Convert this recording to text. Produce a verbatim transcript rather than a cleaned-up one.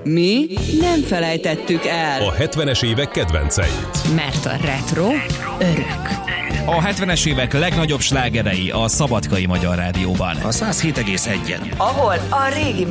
Mi nem felejtettük el. A hetvenes évek kedvenceit. Mert a retro örök. A hetvenes évek legnagyobb slágerei a Szabadkai Magyar Rádióban. A száz hét egész egyen. Ahol a régi